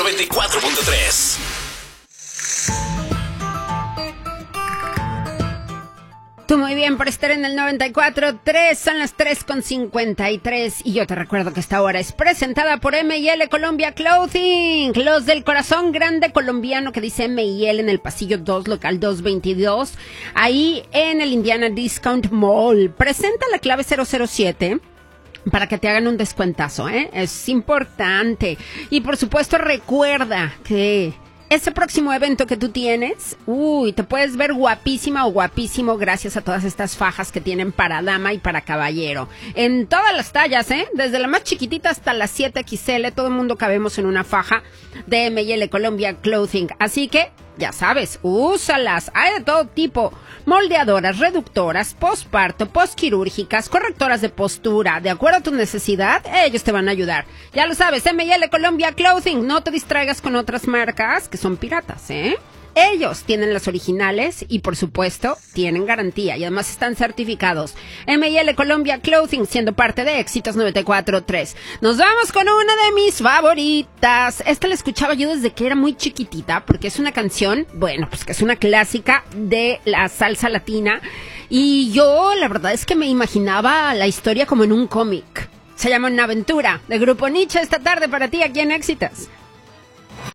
94.3. Tú muy bien por estar en el 94.3, son las 3:53 y yo te recuerdo que esta hora es presentada por M&L Colombia Clothing, los del corazón grande colombiano que dice M&L en el pasillo 2, local 222, ahí en el Indiana Discount Mall. Presenta la clave 007 para que te hagan un descuentazo, es importante. Y por supuesto recuerda que ese próximo evento que tú tienes, te puedes ver guapísima o guapísimo gracias a todas estas fajas que tienen para dama y para caballero. En todas las tallas, desde la más chiquitita hasta la 7XL, todo el mundo cabemos en una faja de M&L Colombia Clothing. Así que, ya sabes, úsalas, hay de todo tipo. Moldeadoras, reductoras, posparto, posquirúrgicas, correctoras de postura. De acuerdo a tu necesidad, ellos te van a ayudar. Ya lo sabes, M&L Colombia Clothing. No te distraigas con otras marcas que son piratas, Ellos tienen las originales y, por supuesto, tienen garantía y además están certificados. M&L Colombia Clothing, siendo parte de Éxitos 94.3. Nos vamos con una de mis favoritas. Esta la escuchaba yo desde que era muy chiquitita porque es una canción, pues que es una clásica de la salsa latina. Y yo, la verdad es que me imaginaba la historia como en un cómic. Se llama Una Aventura, de Grupo Nietzsche, esta tarde para ti aquí en Éxitos.